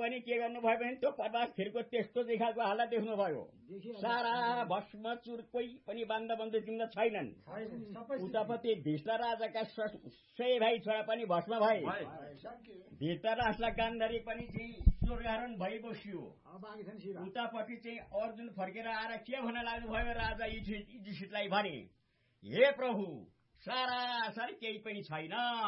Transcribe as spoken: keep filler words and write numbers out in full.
पनि के गर्नुभयो भने त्यो प्रवासखिरको त्यस्तो देखाएको हालत देख्नुभयो। सारा भस्म चुर कोही पनि बान्द बन्द तिमीलाई छैनन्। उतापट्टि भिष्ट राजाका सय भाइ छोरा पनि भस्म भए। धृतराष्ट्रलाई गान्धारी पनि चाहिँ स्वर्गहरण भइ बस्यो। उतापट्टि चाहिँ अर्जुन फर्केर आएर के भन्न लाग्नुभयो राजा युधिष्ठिरलाई भने, हे प्रभु सारा सारी केही पनि छैन।